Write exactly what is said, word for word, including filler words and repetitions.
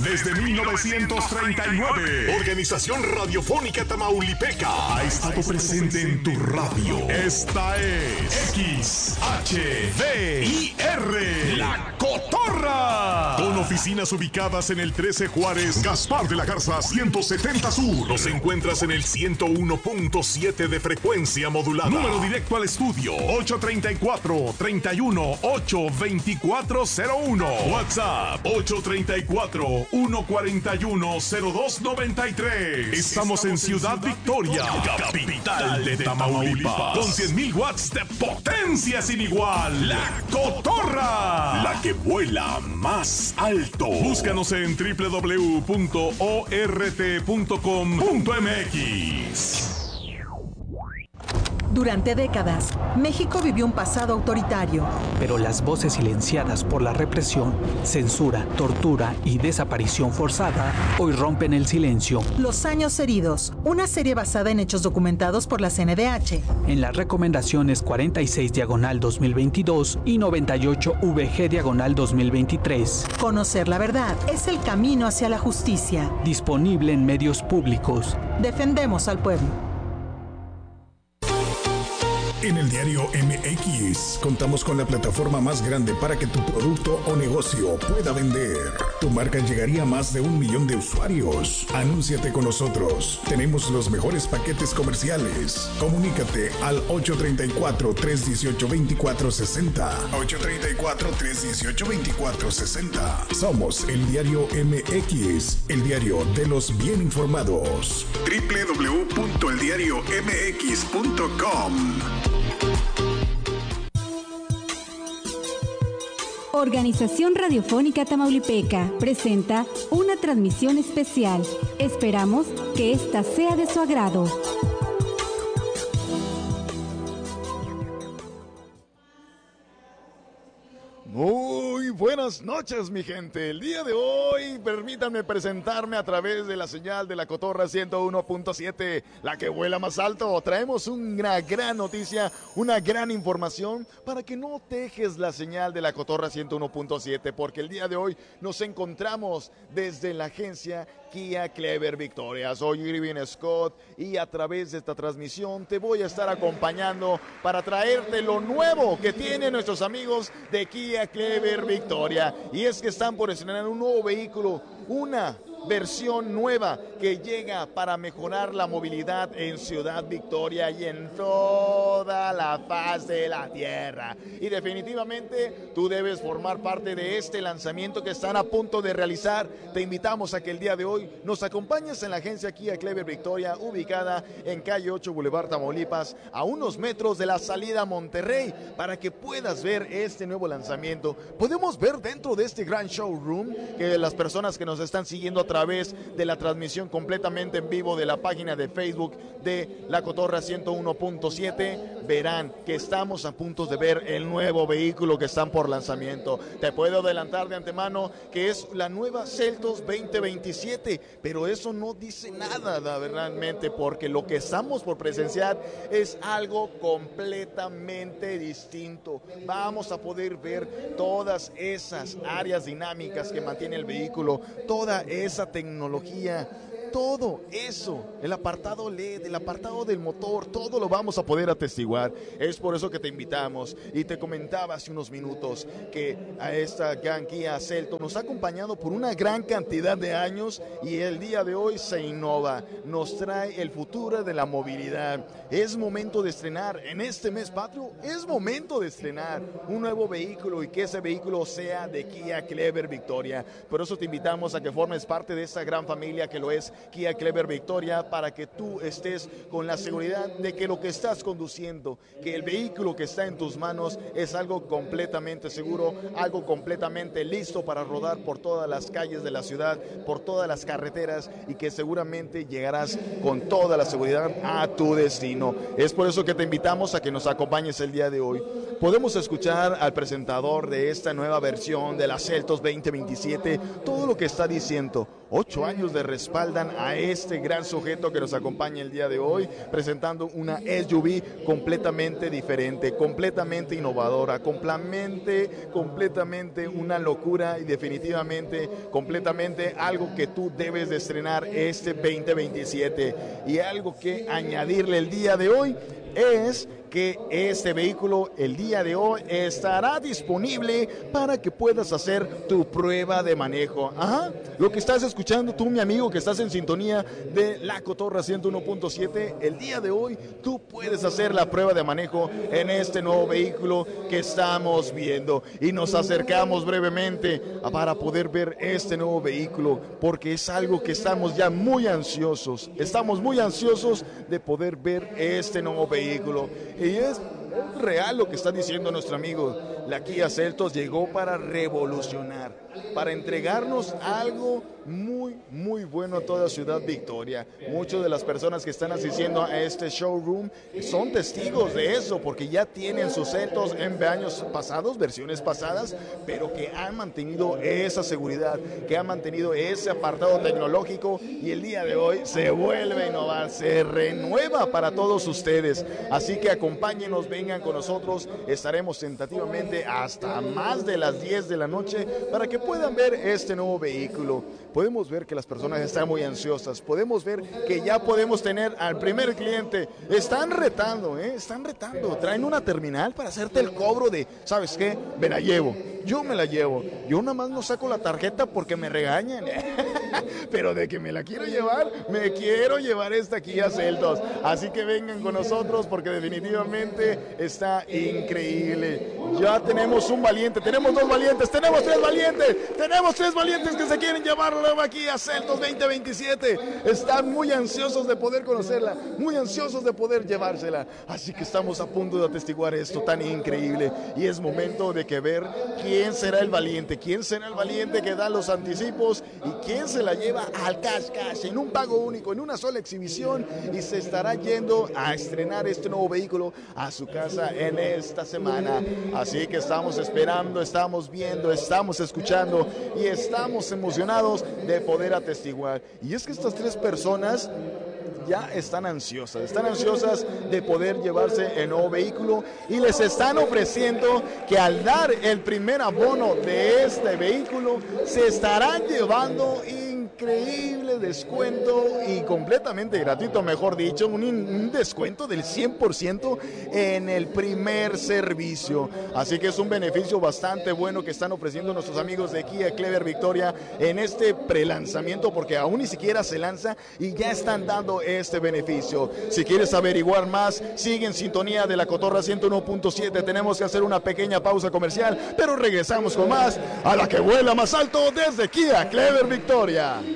Desde mil novecientos treinta y nueve, Organización Radiofónica Tamaulipeca ha estado presente en tu radio. Esta es X H D I R, La Cotorra. Con oficinas ubicadas en el trece Juárez, Gaspar de la Garza ciento setenta Sur. Nos encuentras en el ciento uno punto siete de frecuencia modulada. Número directo al estudio ocho treinta y cuatro, treinta y uno, ocho veinticuatro cero uno. WhatsApp ocho treinta y cuatro, uno cuarenta y uno, cero dos noventa y tres. Estamos en Ciudad Victoria, capital de Tamaulipas, con cien mil watts de potencia sin igual. La Cotorra, la que vuela más alto. Búscanos en doble u doble u doble u punto o r t punto com punto m x. Durante décadas, México vivió un pasado autoritario. Pero las voces silenciadas por la represión, censura, tortura y desaparición forzada hoy rompen el silencio. Los años heridos, una serie basada en hechos documentados por la C N D H. En las recomendaciones cuarenta y seis diagonal dos mil veintidós y noventa y ocho V G diagonal dos mil veintitrés. Conocer la verdad es el camino hacia la justicia. Disponible en medios públicos. Defendemos al pueblo. En el diario M X contamos con la plataforma más grande para que tu producto o negocio pueda vender. Tu marca llegaría a más de un millón de usuarios. Anúnciate con nosotros. Tenemos los mejores paquetes comerciales. Comunícate al ocho treinta y cuatro, trescientos dieciocho, veinticuatro sesenta. ocho treinta y cuatro, trescientos dieciocho, veinticuatro sesenta. Somos el diario M X, el diario de los bien informados. doble u doble u doble u punto el diario m x punto com. Organización Radiofónica Tamaulipeca presenta una transmisión especial. Esperamos que esta sea de su agrado. Muy buenas noches, mi gente. El día de hoy, permítanme presentarme a través de la señal de la Cotorra ciento uno punto siete, la que vuela más alto. Traemos una gran noticia, una gran información para que no dejes la señal de la Cotorra ciento uno punto siete, porque el día de hoy nos encontramos desde la agencia Kia Clever Victoria. Soy Irving Scott y a través de esta transmisión te voy a estar acompañando para traerte lo nuevo que tienen nuestros amigos de Kia Clever Victoria. Y es que están por estrenar un nuevo vehículo, una versión nueva que llega para mejorar la movilidad en Ciudad Victoria y en toda la faz de la tierra. Y definitivamente tú debes formar parte de este lanzamiento que están a punto de realizar. Te invitamos a que el día de hoy nos acompañes en la agencia Kia Clever Victoria, ubicada en calle ocho, Boulevard Tamaulipas, a unos metros de la salida a Monterrey, para que puedas ver este nuevo lanzamiento. Podemos ver dentro de este gran showroom que las personas que nos están siguiendo a través de la transmisión completamente en vivo de la página de Facebook de La Cotorra ciento uno punto siete verán que estamos a punto de ver el nuevo vehículo que están por lanzamiento. Te puedo adelantar de antemano que es la nueva Seltos veinte veintisiete, pero eso no dice nada realmente, porque lo que estamos por presenciar es algo completamente distinto. Vamos a poder ver todas esas áreas dinámicas que mantiene el vehículo, toda esa tecnología, todo eso, el apartado L E D, el apartado del motor, todo lo vamos a poder atestiguar. Es por eso que te invitamos, y te comentaba hace unos minutos que a esta gran Kia Seltos nos ha acompañado por una gran cantidad de años, y el día de hoy se innova, nos trae el futuro de la movilidad. Es momento de estrenar, en este mes patrio, es momento de estrenar un nuevo vehículo, y que ese vehículo sea de Kia Clever Victoria. Por eso te invitamos a que formes parte de esta gran familia que lo es Kia Clever Victoria, para que tú estés con la seguridad de que lo que estás conduciendo, que el vehículo que está en tus manos es algo completamente seguro, algo completamente listo para rodar por todas las calles de la ciudad, por todas las carreteras, y que seguramente llegarás con toda la seguridad a tu destino. Es por eso que te invitamos a que nos acompañes el día de hoy. Podemos escuchar al presentador de esta nueva versión de la Seltos veinte veintisiete todo lo que está diciendo. Ocho años de respaldan a este gran sujeto que nos acompaña el día de hoy, presentando una S U V completamente diferente, completamente innovadora, completamente, completamente una locura y definitivamente, completamente algo que tú debes de estrenar este veinte veintisiete. Y algo que añadirle el día de hoy es que este vehículo el día de hoy estará disponible para que puedas hacer tu prueba de manejo. Ajá, lo que estás escuchando tú, mi amigo, que estás en sintonía de La Cotorra ciento uno punto siete, el día de hoy tú puedes hacer la prueba de manejo en este nuevo vehículo que estamos viendo. Y nos acercamos brevemente para poder ver este nuevo vehículo, porque es algo que estamos ya muy ansiosos, estamos muy ansiosos de poder ver este nuevo vehículo. Y es real lo que está diciendo nuestro amigo. La Kia Seltos llegó para revolucionar, para entregarnos algo muy, muy bueno a toda Ciudad Victoria. Muchas de las personas que están asistiendo a este showroom son testigos de eso, porque ya tienen sus Seltos en años pasados, versiones pasadas, pero que han mantenido esa seguridad, que han mantenido ese apartado tecnológico, y el día de hoy se vuelve a innovar, se renueva para todos ustedes. Así que acompáñenos, vengan con nosotros, estaremos tentativamente hasta más de las diez de la noche para que puedan ver este nuevo vehículo. Podemos ver que las personas están muy ansiosas, podemos ver que ya podemos tener al primer cliente. Están retando, ¿eh? Están retando, traen una terminal para hacerte el cobro de, ¿sabes qué? Me la llevo, yo me la llevo, yo nada más no saco la tarjeta porque me regañan, pero de que me la quiero llevar, me quiero llevar esta Kia Seltos. Así que vengan con nosotros porque definitivamente está increíble. Ya tenemos un valiente, tenemos dos valientes, tenemos tres valientes, tenemos tres valientes que se quieren llevar la Kia Seltos veinte veintisiete. Están muy ansiosos de poder conocerla, muy ansiosos de poder llevársela. Así que estamos a punto de atestiguar esto tan increíble. Y es momento de que ver quién será el valiente, quién será el valiente que da los anticipos y quién se la lleva al cash cash, en un pago único, en una sola exhibición, y se estará yendo a estrenar este nuevo vehículo a su casa en esta semana. Así que estamos esperando, estamos viendo, estamos escuchando y estamos emocionados de poder atestiguar. Y es que estas tres personas ya están ansiosas, están ansiosas de poder llevarse el nuevo vehículo, y les están ofreciendo que al dar el primer abono de este vehículo se estarán llevando increíble descuento y completamente gratuito, mejor dicho, un, un descuento del cien por ciento en el primer servicio. Así que es un beneficio bastante bueno que están ofreciendo nuestros amigos de Kia Clever Victoria en este prelanzamiento, porque aún ni siquiera se lanza y ya están dando este beneficio. Si quieres averiguar más, sigue en sintonía de La Cotorra ciento uno punto siete. Tenemos que hacer una pequeña pausa comercial, pero regresamos con más a la que vuela más alto desde Kia Clever Victoria.